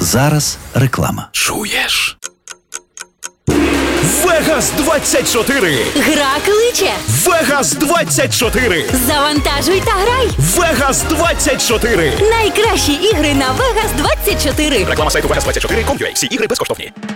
Зараз реклама. Чуєш? Вегас 24! Гра кличе! Вегас 24! Завантажуй та грай! Вегас 24! Найкращі ігри на Vegas 24! Реклама сайту Vegas24.com.ua. Всі ігри безкоштовні.